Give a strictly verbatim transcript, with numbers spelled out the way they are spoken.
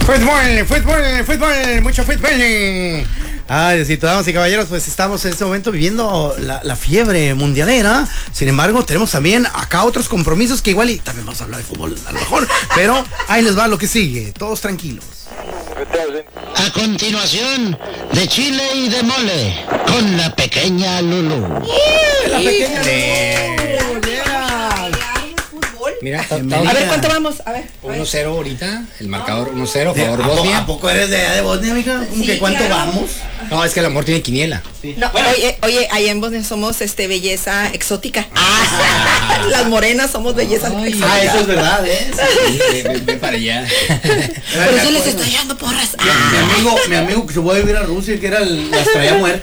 Fútbol, fútbol, fútbol, mucho fútbol. Ay, sí, damas y caballeros, pues estamos en este momento viviendo la, la fiebre mundialera. Sin embargo, tenemos también acá otros compromisos que igual y también vamos a hablar de fútbol a lo mejor, pero ahí les va lo que sigue, todos tranquilos. A continuación, de chile y de mole, con la pequeña Lulú. Yeah, la pequeña Lulú. Mira, a ver, ¿cuánto vamos? A ver. uno cero ahorita, el marcador uno cero, favor ¿A, Bosnia. ¿A poco eres de, de Bosnia, mija? ¿Cómo Sí, que cuánto claro. vamos? No, es que el amor tiene quiniela. Sí. No, Bueno, oye, oye, ahí en Bosnia somos este belleza exótica. Ah, las morenas somos belleza Ay, exótica. ah, eso es verdad, ¿eh? Sí, ven, ven- ven para allá. Por eso les estoy echando porras. Mi, mi amigo, mi amigo que se fue a vivir a Rusia, que era el, las traía muertas.